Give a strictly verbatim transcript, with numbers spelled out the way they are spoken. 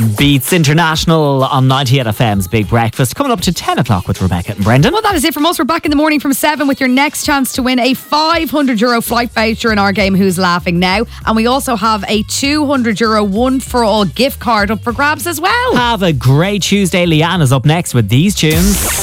Beats International on ninety-eight F M's Big Breakfast, coming up to ten o'clock with Rebecca and Brendan. Well, that is it from us. We're back in the morning from seven with your next chance to win a five hundred euro flight voucher in our game Who's Laughing Now. And we also have a two hundred euro one for all gift card up for grabs as well. Have a great Tuesday. Leanne is up next with these tunes.